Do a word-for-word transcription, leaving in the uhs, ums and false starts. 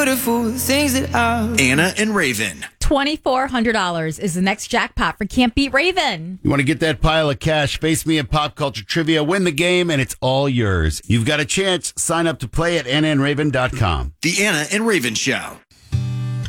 Beautiful things that I... Anna and Raven. twenty-four hundred dollars is the next jackpot for Can't Beat Raven. You want to get that pile of cash? Face me in pop culture trivia, win the game, and it's all yours. You've got a chance. Sign up to play at anna and raven dot com. The Anna and Raven Show.